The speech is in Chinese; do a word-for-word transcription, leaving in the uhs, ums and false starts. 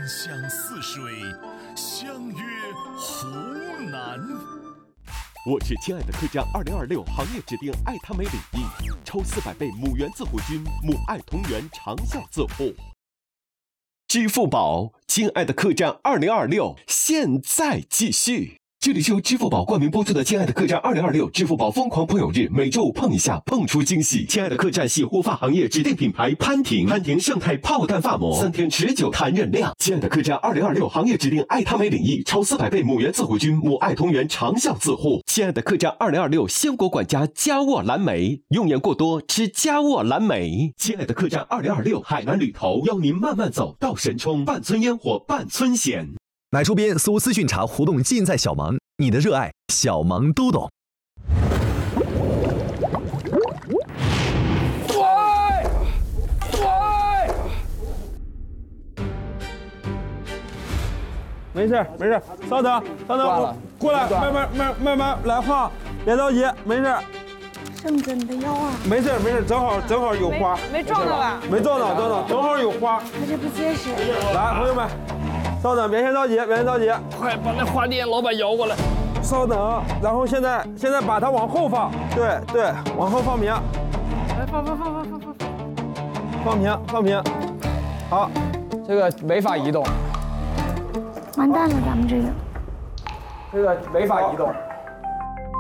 相似水，相约湖南。 我是亲爱的客栈二零二六行业指定爱他美领域，抽四百倍母源自护菌，母爱同源，长效自护。支付宝，亲爱的客栈二零二六，现在继续。这里是由支付宝冠名播出的《亲爱的客栈二零二六》支付宝疯狂朋友日，每周五碰一下，碰出惊喜。亲爱的客栈系护发行业指定品牌潘婷，潘婷胜肽泡蛋发膜，三天持久弹韧亮。亲爱的客栈二零二六行业指定爱他美领域，超四百倍母源自护菌，母爱同源，长效自护。亲爱的客栈二零二六鲜果管家佳沃蓝莓，用眼过多吃佳沃蓝莓。亲爱的客栈二零二六海南旅头，邀您慢慢走到神冲，半村烟火半村咸。 奶周边搜资讯查活动尽在小芒，你的热爱小芒都懂。 对，对， 没事没事，稍等稍等，我过来，慢慢慢慢慢来画，别着急，没事。 圣子，你的腰啊？ 没事没事，正好正好有花， 没撞到吧？ 没撞到，撞到，正好有花。 他这不结实。 来，朋友们。稍等，别先着急，别先着急， 快把那花店老板摇过来。 稍等，然后现在现在把它往后放，对对，往后放平。来，放放放放放放放平放平。好， 这个没法移动。 完蛋了，咱们这个。 这个没法移动。